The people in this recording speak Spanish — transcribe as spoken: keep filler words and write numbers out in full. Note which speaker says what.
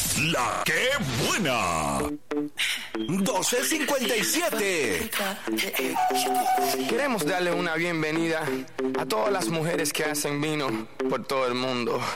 Speaker 1: La que buena. doce cincuenta y siete.
Speaker 2: Queremos darle una bienvenida a todas las mujeres que hacen vino por todo el mundo.